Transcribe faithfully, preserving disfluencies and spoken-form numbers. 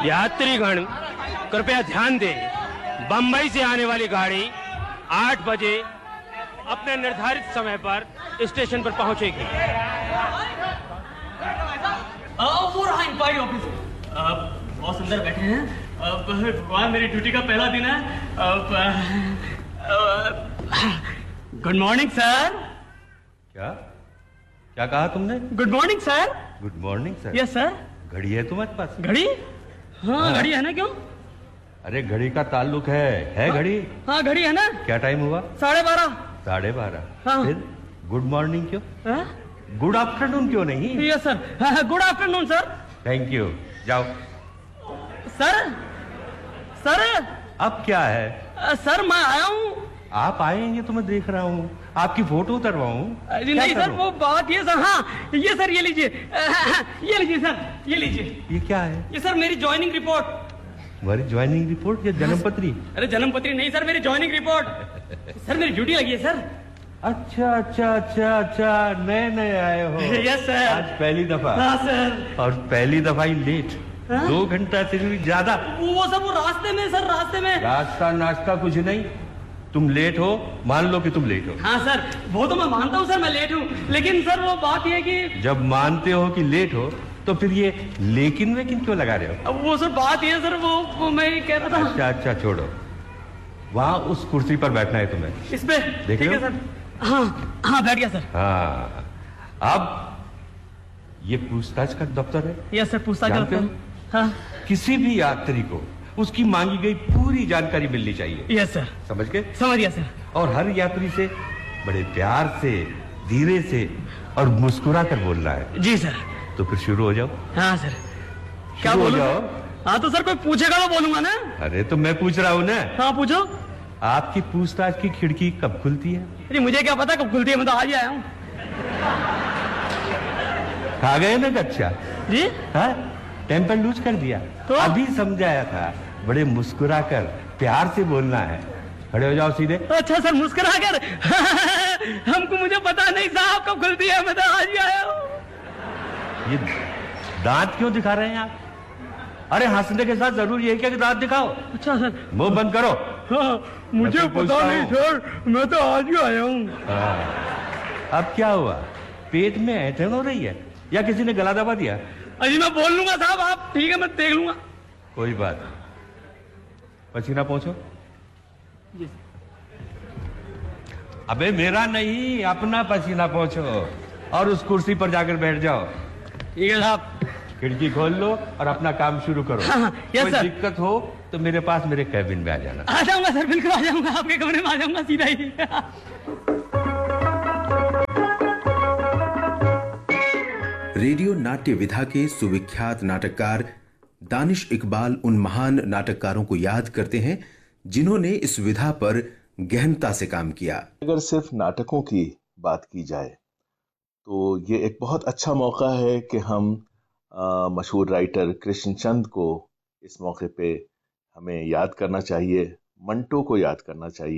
यात्रीगण कृपया ध्यान दें, बंबई से आने वाली गाड़ी आठ बजे अपने निर्धारित समय पर स्टेशन पर पहुंचेगी। वो रहा इंक्वायरी ऑफिस। बहुत अंदर बैठे हैं। भगवान, मेरी ड्यूटी का पहला दिन है। Good morning sir. क्या क्या कहा तुमने? Good morning sir. Good morning sir. Yes sir. घड़ी है तुम्हारे पास? घड़ी? हाँ, घड़ी है ना। क्यों? अरे घड़ी का ताल्लुक है है हाँ, घड़ी? हाँ घड़ी है ना। क्या टाइम हुआ? साढ़े बारह। साढ़े बारह? हाँ। फिर गुड मॉर्निंग क्यों? हाँ? गुड आफ्टरनून क्यों नहीं? Yes sir. Good afternoon sir. Thank you. जाओ। सर सर अब क्या है? आ, सर मैं आया हूँ। आप आएंगे तो मैं देख रहा हूँ। आपकी फोटो उतरवाऊँ? नहीं सर, वो बात ये सर। हाँ ये सर, ये लीजिए। ये लीजिए सर, ये लीजिए। ये क्या है? ये सर मेरी ज्वाइनिंग रिपोर्ट। तुम्हारी ज्वाइनिंग रिपोर्ट या जन्म पत्री? अरे जन्म पत्री नहीं सर, मेरी ज्वाइनिंग रिपोर्ट। सर मेरी ड्यूटी लगी है सर। अच्छा अच्छा अच्छा अच्छा, नए नए आए हो? Yes sir. आज पहली दफा? हाँ सर। और पहली दफा ही लेट? हाँ? दो घंटा से भी ज्यादा। वो सब वो रास्ते में सर, रास्ते में। रास्ता नाश्ता कुछ नहीं, तुम लेट हो। मान लो कि तुम लेट हो। हाँ सर, वो तो मैं मानता हूँ सर, मैं लेट हूँ। लेकिन सर वो बात ये है कि जब मानते हो कि लेट हो तो फिर ये लेकिन वेकिन क्यों लगा रहे हो? वो सर बात ये है सर, वो, वो मैं कह रहा था। अच्छा अच्छा छोड़ो, वहां उस कुर्सी पर बैठना है तुम्हें। इस पे? देख ठीक लो। है सर। हाँ हाँ बैठ गया सर। हाँ, अब ये पूछताछ का दफ्तर है। यस सर, पूछताछ जानते करता हो? हूँ। हाँ किसी भी यात्री को उसकी मांगी गई पूरी जानकारी मिलनी चाहिए। Yes sir. समझ गए? समझ गया सर। और हर यात्री से बड़े प्यार से, धीरे से और मुस्कुरा कर बोलना है। जी सर। तो फिर शुरू हो जाओ। हाँ सर। क्या शुरू हो बोलूं? जाओ। हाँ तो सर कोई पूछेगा तो बोलूंगा ना। अरे तो मैं पूछ रहा हूँ ना। हाँ पूछो। आपकी पूछताछ की खिड़की कब खुलती है? अरे मुझे क्या पता कब खुलती है, मैं तो आज ही आया हूँ। खा गए ना कच्चा? जी हाँ, टेम्पर लूज कर दिया तो? अभी समझाया था, बड़े मुस्कुरा कर प्यार से बोलना है। खड़े हो जाओ सीधे। अच्छा सर, मुस्कुरा कर। हमको मुझे पता नहीं साहब कब खुलती है, मैं तो आज ही आया हूँ। ये दांत क्यों दिखा रहे हैं आप? अरे हंसने के साथ जरूर ये क्या कि दांत दिखाओ। अच्छा सर। मुंह बंद करो। हाँ, मुझे मैं पता पूछता नहीं हूँ। सर, मैं तो आज ही आया हूँ। हाँ। अब क्या हुआ? पेट में ऐंठन हो रही है या किसी ने गला दबा दिया? अजी मैं बोल लूंगा साहब, आप ठीक है, मैं देख लूंगा। कोई बात नहीं। पसीना पहुंचो। अबे मेरा नहीं, अपना पसीना पहुंचो और उस कुर्सी पर जाकर बैठ जाओ। ठीक है साहब। खिड़की खोल लो और अपना काम शुरू करो। हाँ, हाँ, यस कोई सर। दिक्कत हो तो मेरे पास मेरे कैबिन में आ जाना। आ जाऊंगा सर, बिल्कुल आ जाऊंगा, आपके कमरे में आ जाऊंगा सीधा ही। रेडियो नाट्य विधा के सुविख्यात नाटककार दानिश इकबाल उन महान नाटककारों को याद करते हैं जिन्होंने इस विधा पर गहनता से काम किया। अगर सिर्फ नाटकों की बात की जाए तो ये एक बहुत अच्छा मौका है कि हम आ, मशहूर राइटर कृष्णचंद को इस मौके पे हमें याद करना चाहिए, मंटो को याद करना चाहिए।